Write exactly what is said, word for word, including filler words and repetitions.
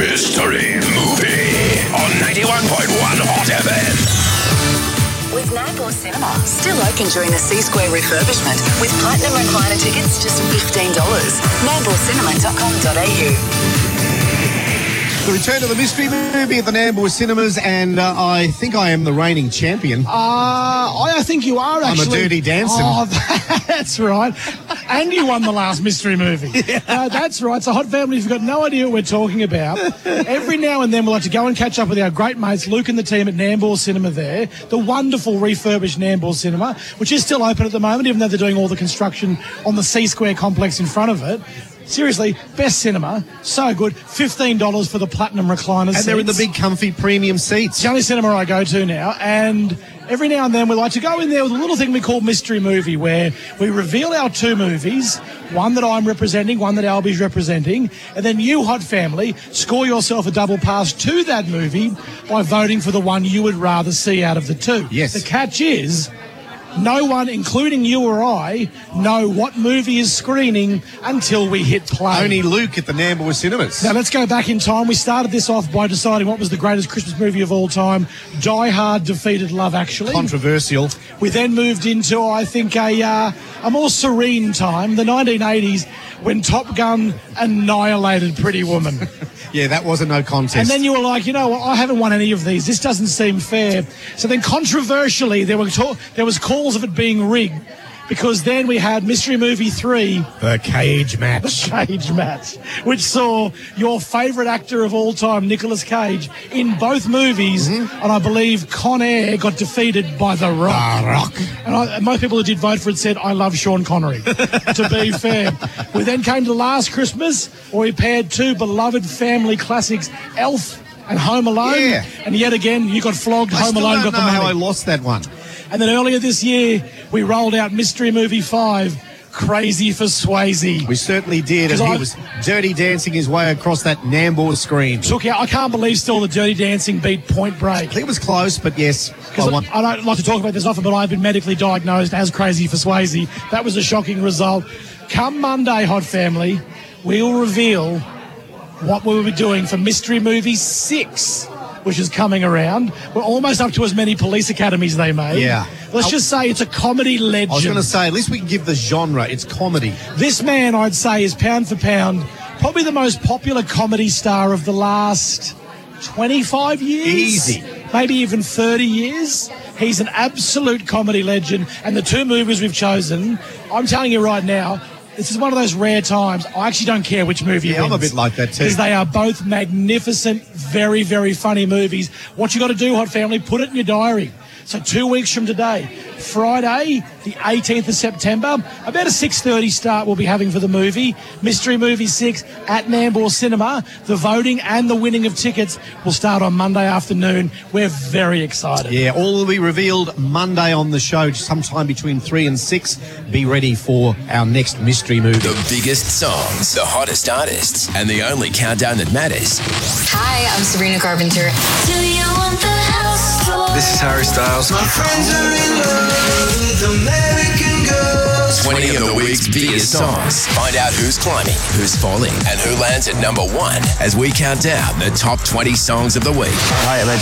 Mystery Movie on ninety-one point one Hot F M. With Nambour Cinema still open during the C-Square refurbishment with Platinum Recliner tickets just fifteen dollars. nambour cinema dot com dot a u. The return of the mystery movie at the Nambour Cinemas, and uh, I think I am the reigning champion. Uh, I, I think you are, actually. I'm a Dirty Dancing. Oh, that's right. And you won the last mystery movie. Yeah. Uh, that's right. So, Hot Family, if you've got no idea what we're talking about, every now and then we'll like to go and catch up with our great mates, Luke and the team at Nambour Cinema there, the wonderful refurbished Nambour Cinema, which is still open at the moment, even though they're doing all the construction on the C-Square complex in front of it. Seriously, best cinema, so good. fifteen dollars for the Platinum Recliner seats. And they're in the big comfy premium seats. It's the only cinema I go to now, and every now and then we like to go in there with a little thing we call Mystery Movie, where we reveal our two movies, one that I'm representing, one that Albie's representing, and then you, Hot Family, score yourself a double pass to that movie by voting for the one you would rather see out of the two. Yes. The catch is, no one, including you or I, know what movie is screening until we hit play. Only Luke at the Nambour Cinemas. Now, let's go back in time. We started this off by deciding what was the greatest Christmas movie of all time. Die Hard defeated Love Actually. Controversial. We then moved into, I think, a, uh, a more serene time, the nineteen eighties, when Top Gun annihilated Pretty Woman. Yeah, that was a no contest. And then you were like, you know what, I haven't won any of these. This doesn't seem fair. So then controversially, there were ta- there was calls of it being rigged, because then we had Mystery Movie three. The Cage Match. The Cage Match, which saw your favourite actor of all time, Nicolas Cage, in both movies. Mm-hmm. And I believe Con Air got defeated by The Rock. The Rock. And I, most people who did vote for it said, I love Sean Connery, to be fair. We then came to Last Christmas, where we paired two beloved family classics, Elf and Home Alone. Yeah. And yet again, you got flogged. I Home still Alone don't got know the money. how I lost that one. And then earlier this year, we rolled out Mystery Movie five, Crazy for Swayze. We certainly did, and he I was dirty dancing his way across that Nambour screen. Took out, I can't believe still the Dirty Dancing beat Point Break. It was close, but yes. I, want- I don't like to talk about this often, but I've been medically diagnosed as Crazy for Swayze. That was a shocking result. Come Monday, Hot Family, we'll reveal what we will be doing for Mystery Movie six, which is coming around. We're almost up to as many police academies they made. Yeah. Let's I'll, just say it's a comedy legend. I was going to say, at least we can give the genre. It's comedy. This man, I'd say, is pound for pound probably the most popular comedy star of the last twenty-five years. Easy. Maybe even thirty years. He's an absolute comedy legend. And the two movies we've chosen, I'm telling you right now, this is one of those rare times. I actually don't care which movie Yeah, wins. I'm a bit like that too. Because they are both magnificent, very, very funny movies. What you got to do, Hot Family, put it in your diary. So two weeks from today, Friday, the eighteenth of September, about a six thirty start we'll be having for the movie. Mystery Movie six at Nambour Cinema. The voting and the winning of tickets will start on Monday afternoon. We're very excited. Yeah, all will be revealed Monday on the show, sometime between three and six. Be ready for our next mystery movie. The biggest songs, the hottest artists, and the only countdown that matters. Hi, I'm Sabrina Carpenter. Do you want the house floor? This is Harry Styles. My friends are in love with American girls. twenty of the week's biggest songs. Find out who's climbing, who's falling, and who lands at number one as we count down the top twenty songs of the week. Hi, I'm Ed